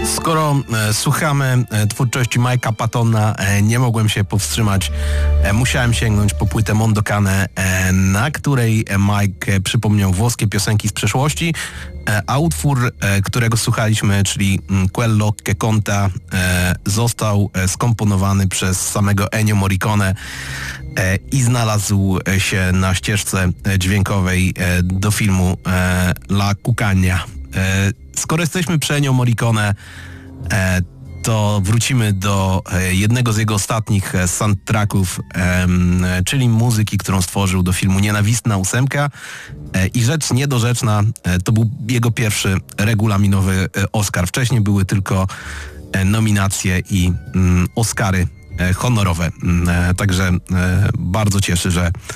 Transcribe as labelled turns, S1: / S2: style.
S1: Skoro słuchamy twórczości Mike'a Pattona, nie mogłem się powstrzymać. Musiałem sięgnąć po płytę Mondokane, na której Mike przypomniał włoskie piosenki z przeszłości, a utwór, którego słuchaliśmy, czyli Quello che conta, został skomponowany przez samego Ennio Morricone i znalazł się na ścieżce dźwiękowej do filmu La Cuccagna. Skoro jesteśmy przy Ennio Morricone, to wrócimy do jednego z jego ostatnich soundtracków, czyli muzyki, którą stworzył do filmu Nienawistna ósemka. I rzecz niedorzeczna, to był jego pierwszy regulaminowy Oscar. Wcześniej były tylko nominacje i Oscary honorowe. Także bardzo cieszy, że